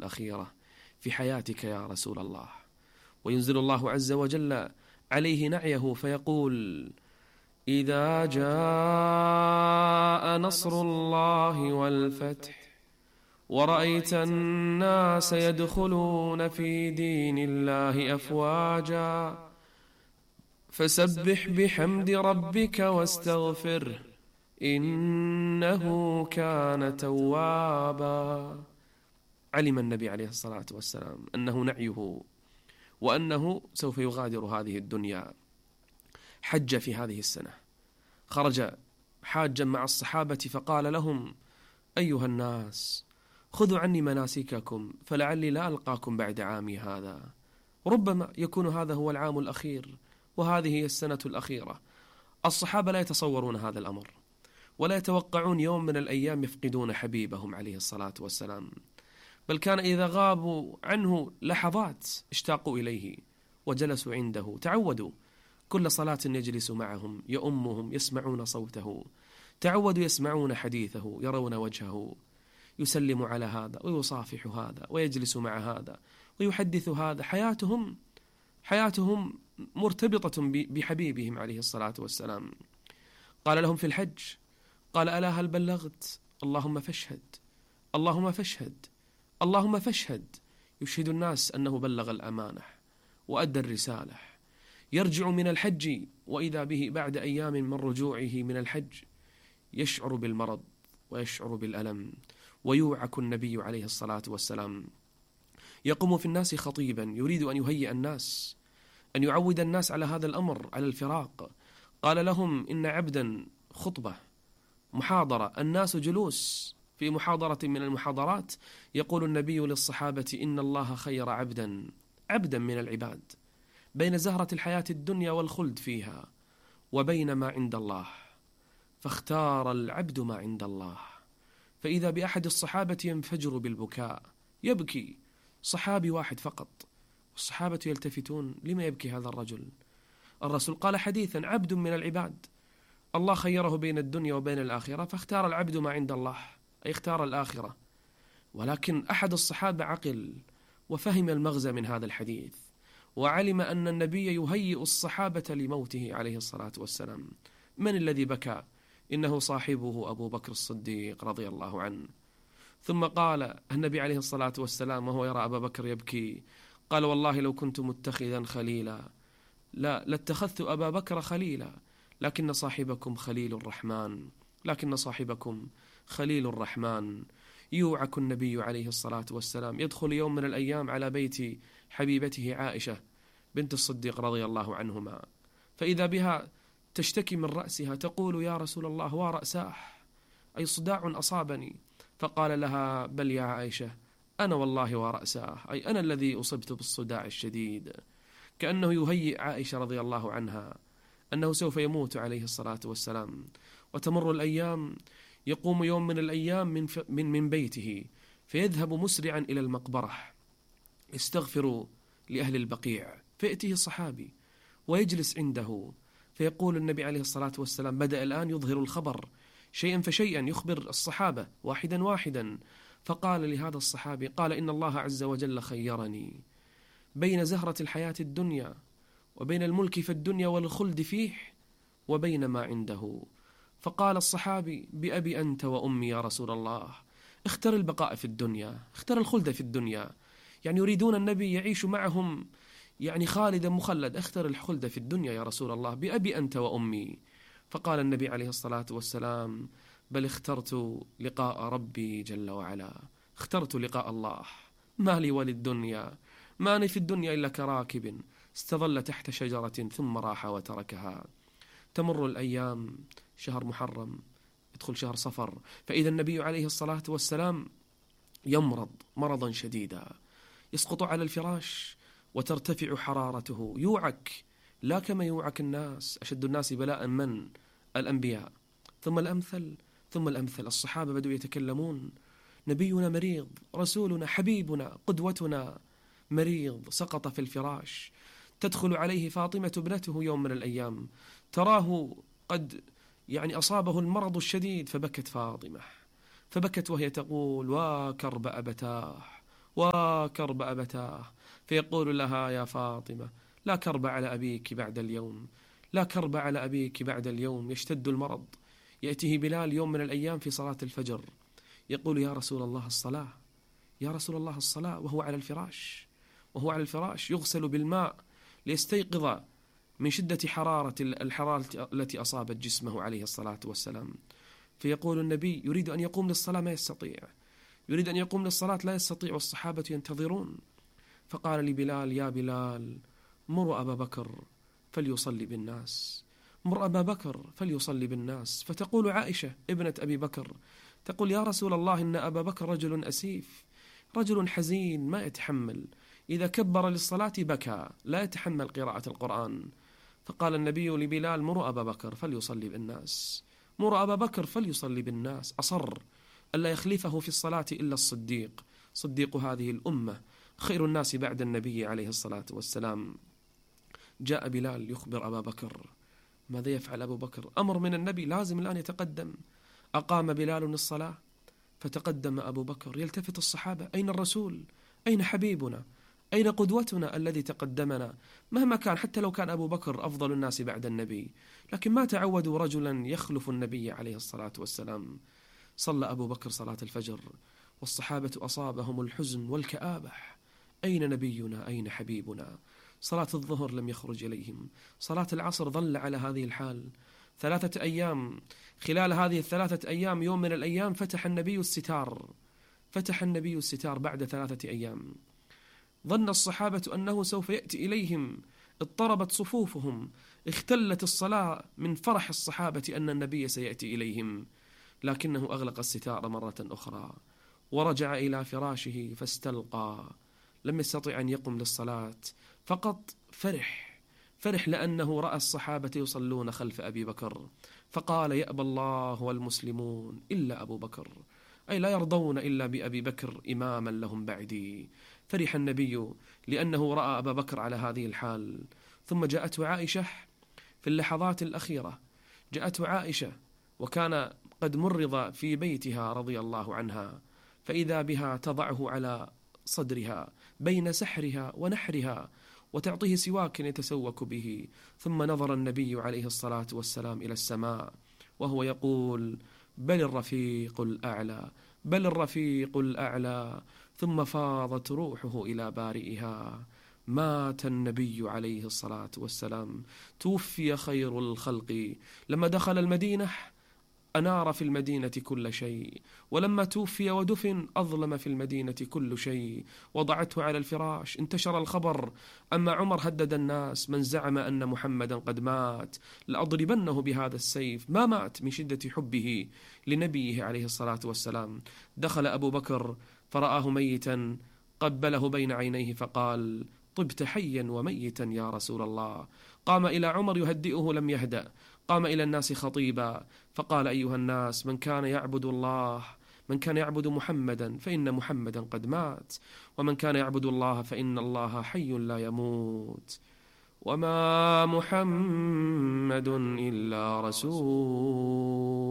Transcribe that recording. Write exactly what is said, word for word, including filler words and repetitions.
الأخيرة في حياتك يا رسول الله. وينزل الله عز وجل عليه نعيه فيقول: إذا جاء نصر الله والفتح ورأيت الناس يدخلون في دين الله أفواجا فسبح بحمد ربك واستغفره إنه كان توابا. علم النبي عليه الصلاة والسلام أنه نعيه وأنه سوف يغادر هذه الدنيا. حج في هذه السنة، خرج حاجا مع الصحابة فقال لهم: أيها الناس، خذوا عني مناسككم فلعلي لا ألقاكم بعد عامي هذا. ربما يكون هذا هو العام الأخير وهذه هي السنة الأخيرة. الصحابة لا يتصورون هذا الأمر ولا يتوقعون يوم من الأيام يفقدون حبيبهم عليه الصلاة والسلام، بل كان إذا غابوا عنه لحظات اشتاقوا إليه وجلسوا عنده، تعودوا كل صلاة يجلس معهم يؤمهم يسمعون صوته، تعودوا يسمعون حديثه يرون وجهه، يسلم على هذا ويصافح هذا ويجلس مع هذا ويحدث هذا. حياتهم حياتهم مرتبطة بحبيبهم عليه الصلاة والسلام. قال لهم في الحج، قال: ألا هل بلغت؟ اللهم فاشهد، اللهم فاشهد، اللهم فاشهد. يشهد الناس أنه بلغ الأمانة وأدى الرسالة. يرجع من الحج وإذا به بعد أيام من رجوعه من الحج يشعر بالمرض ويشعر بالألم، ويوعك النبي عليه الصلاة والسلام. يقوم في الناس خطيبا يريد أن يهيئ الناس، أن يعود الناس على هذا الأمر، على الفراق. قال لهم: إن عبدا خطبة محاضرة، الناس جلوس في محاضرة من المحاضرات، يقول النبي للصحابة: إن الله خير عبدا عبدا من العباد بين زهرة الحياة الدنيا والخلد فيها وبين ما عند الله، فاختار العبد ما عند الله. فإذا بأحد الصحابة ينفجر بالبكاء، يبكي صحابي واحد فقط، والصحابة يلتفتون: لما يبكي هذا الرجل؟ الرسول قال حديثا: عبد من العباد الله خيره بين الدنيا وبين الآخرة فاختار العبد ما عند الله، أي اختار الآخرة. ولكن أحد الصحابة عقل وفهم المغزى من هذا الحديث، وعلم أن النبي يهيئ الصحابة لموته عليه الصلاة والسلام. من الذي بكى؟ إنه صاحبه أبو بكر الصديق رضي الله عنه. ثم قال النبي عليه الصلاة والسلام وهو يرى أبا بكر يبكي، قال: والله لو كنت متخذا خليلا لا لاتخذت أبا بكر خليلا، لكن صاحبكم خليل الرحمن، لكن صاحبكم خليل الرحمن. يوعك النبي عليه الصلاة والسلام، يدخل يوم من الأيام على بيت حبيبته عائشة بنت الصديق رضي الله عنهما، فإذا بها تشتكي من رأسها تقول: يا رسول الله ورأساه، أي صداع أصابني. فقال لها: بل يا عائشة أنا والله ورأساه، أي أنا الذي أصبت بالصداع الشديد. كأنه يهيئ عائشة رضي الله عنها أنه سوف يموت عليه الصلاة والسلام. وتمر الأيام، يقوم يوم من الأيام من, من, من بيته فيذهب مسرعا إلى المقبرة يستغفر لأهل البقيع، فيأتيه الصحابي ويجلس عنده، فيقول النبي عليه الصلاة والسلام: بدأ الآن يظهر الخبر شيئا فشيئا، يخبر الصحابة واحدا واحدا. فقال لهذا الصحابي، قال: إن الله عز وجل خيرني بين زهرة الحياة الدنيا وبين الملك في الدنيا والخلد فيه وبين ما عنده. فقال الصحابي: بأبي أنت وأمي يا رسول الله، اختر البقاء في الدنيا، اختر الخلد في الدنيا. يعني يريدون النبي يعيش معهم يعني خالدا مخلد، اختر الخلد في الدنيا يا رسول الله، بأبي أنت وأمي. فقال النبي عليه الصلاة والسلام: بل اخترت لقاء ربي جل وعلا، اخترت لقاء الله، ما لي وللدنيا، ما أنا في الدنيا إلا كراكب استظل تحت شجرة ثم راح وتركها. تمر الأيام، شهر محرم، يدخل شهر صفر، فإذا النبي عليه الصلاة والسلام يمرض مرضا شديدا، يسقط على الفراش وترتفع حرارته، يوعك لا كما يوعك الناس. أشد الناس بلاء من؟ الأنبياء، ثم الأمثل ثم الأمثل. الصحابة بدوا يتكلمون: نبينا مريض، رسولنا حبيبنا قدوتنا مريض، سقط في الفراش. تدخل عليه فاطمة ابنته يوم من الأيام، تراه قد يعني أصابه المرض الشديد، فبكت فاطمة، فبكت وهي تقول: وكرب أبتاه وكرب أبتاه، فيقول لها: يا فاطمة، لا كرب على أبيك بعد اليوم، لا كرب على أبيك بعد اليوم، يشتد المرض. يأتيه بلال يوم من الأيام في صلاة الفجر، يقول: يا رسول الله الصلاة، يا رسول الله الصلاة، وهو على الفراش، وهو على الفراش يغسل بالماء ليستيقظ من شدة حرارة الحرارة التي أصابت جسمه عليه الصلاة والسلام. فيقول النبي: يريد أن يقوم للصلاة ما يستطيع، يريد أن يقوم للصلاة لا يستطيع، والصحابة ينتظرون. فقال لبلال: يا بلال، مر أبا بكر فليصلي بالناس، مر أبا بكر فليصلي بالناس. فتقول عائشة ابنة أبي بكر، تقول: يا رسول الله، إن أبا بكر رجل أسيف، رجل حزين ما يتحمل، إذا كبر للصلاة بكى، لا يتحمل قراءة القرآن. فقال النبي لبلال: مر أبا بكر فليصلي بالناس، مر أبا بكر فليصلي بالناس. أصر ألا يخلفه في الصلاة إلا الصديق، صديق هذه الأمة، خير الناس بعد النبي عليه الصلاة والسلام. جاء بلال يخبر أبا بكر. ماذا يفعل أبو بكر؟ أمر من النبي، لازم الآن يتقدم. أقام بلال الصلاة، فتقدم أبو بكر. يلتفت الصحابة: أين الرسول؟ أين حبيبنا؟ أين قدوتنا الذي تقدمنا؟ مهما كان، حتى لو كان أبو بكر أفضل الناس بعد النبي، لكن ما تعودوا رجلا يخلف النبي عليه الصلاة والسلام. صلى أبو بكر صلاة الفجر، والصحابة أصابهم الحزن والكآبة: أين نبينا؟ أين حبيبنا؟ صلاة الظهر لم يخرج إليهم، صلاة العصر ظل على هذه الحال ثلاثة أيام. خلال هذه الثلاثة أيام يوم من الأيام فتح النبي الستار، فتح النبي الستار بعد ثلاثة أيام. ظن الصحابة أنه سوف يأتي إليهم، اضطربت صفوفهم، اختلت الصلاة من فرح الصحابة أن النبي سيأتي إليهم، لكنه أغلق الستار مرة أخرى ورجع إلى فراشه فاستلقى. لم يستطع أن يقم للصلاة، فقط فرح، فرح لأنه رأى الصحابة يصلون خلف أبي بكر، فقال: يأبى الله والمسلمون إلا أبو بكر، أي لا يرضون إلا بأبي بكر إماما لهم بعدي. فرح النبي لأنه رأى أبا بكر على هذه الحال. ثم جاءته عائشة في اللحظات الأخيرة، جاءته عائشة وكان قد مرض في بيتها رضي الله عنها، فإذا بها تضعه على صدرها بين سحرها ونحرها وتعطيه سواك يتسوك به. ثم نظر النبي عليه الصلاة والسلام إلى السماء وهو يقول: بل الرفيق الأعلى، بل الرفيق الأعلى. ثم فاضت روحه إلى بارئها. مات النبي عليه الصلاة والسلام، توفي خير الخلق. لما دخل المدينة أنار في المدينة كل شيء، ولما توفي ودفن أظلم في المدينة كل شيء. وضعته على الفراش، انتشر الخبر. أما عمر هدد الناس: من زعم أن محمدا قد مات لأضربنه بهذا السيف. ما مات من شدة حبه لنبيه عليه الصلاة والسلام. دخل أبو بكر فرآه ميتا، قبله بين عينيه فقال: طبت حيا وميتا يا رسول الله. قام إلى عمر يهدئه لم يهدأ، قام إلى الناس خطيبا فقال: أيها الناس، من كان يعبد الله، من كان يعبد محمدا فإن محمدا قد مات، ومن كان يعبد الله فإن الله حي لا يموت، وما محمد إلا رسول